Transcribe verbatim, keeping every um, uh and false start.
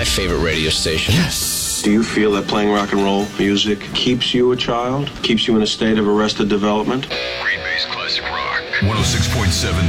favorite radio station. Yes. Do you feel that playing rock and roll music keeps you a child? Keeps you in a state of arrested development? Green Bay's classic rock. one oh six point seven